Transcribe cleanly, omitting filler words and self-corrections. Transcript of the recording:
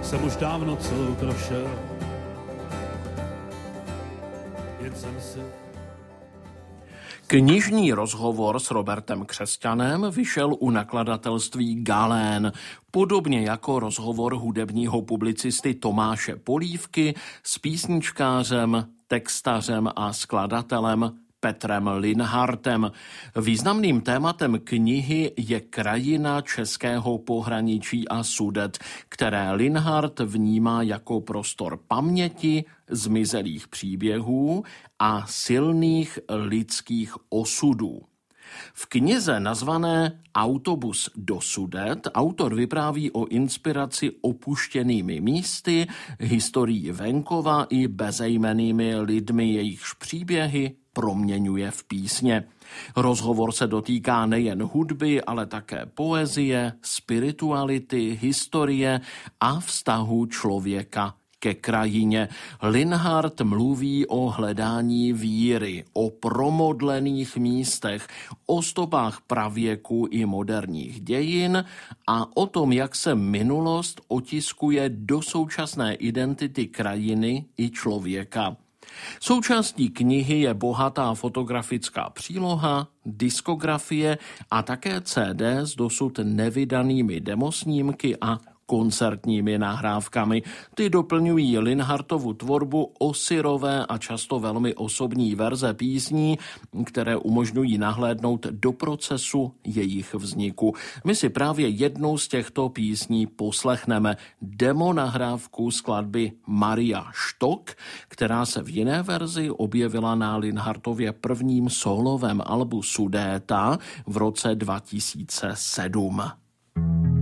jsem už dávno celou prošel. Jen jsem si... Knižní rozhovor s Robertem Křesťanem vyšel u nakladatelství Galén, podobně jako rozhovor hudebního publicisty Tomáše Polívky s písničkářem, textařem a skladatelem Petrem Linhartem. Významným tématem knihy je krajina českého pohraničí a Sudet, které Linhart vnímá jako prostor paměti, zmizelých příběhů a silných lidských osudů. V knize nazvané Autobus do Sudet autor vypráví o inspiraci opuštěnými místy, historií venkova i bezejmennými lidmi, jejichž příběhy proměňuje v písně. Rozhovor se dotýká nejen hudby, ale také poezie, spirituality, historie a vztahu člověka ke krajině. Linhart mluví o hledání víry, o promodlených místech, o stopách pravěku i moderních dějin a o tom, jak se minulost otiskuje do současné identity krajiny i člověka. Součástí knihy je bohatá fotografická příloha, diskografie a také CD s dosud nevydanými demosnímky a koncertními nahrávkami. Ty doplňují Linhartovu tvorbu o syrové a často velmi osobní verze písní, které umožňují nahlédnout do procesu jejich vzniku. My si právě jednou z těchto písní poslechneme demo nahrávku skladby Maria Štok, která se v jiné verzi objevila na Linhartově prvním sólovém albu Sudéta v roce 2007.